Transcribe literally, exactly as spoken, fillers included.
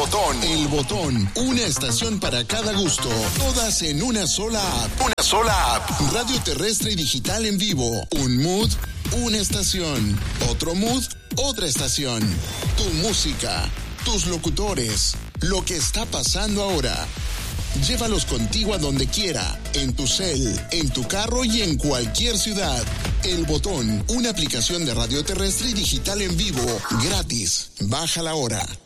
Botón. El Botón. Una estación para cada gusto. Todas en una sola app. Una sola app. Radio terrestre y digital en vivo. Un mood, una estación. Otro mood, otra estación. Tu música. Tus locutores. Lo que está pasando ahora. Llévalos contigo a donde quiera, en tu cel, en tu carro y en cualquier ciudad. El Botón, una aplicación de radio terrestre y digital en vivo, gratis. Bájala ahora.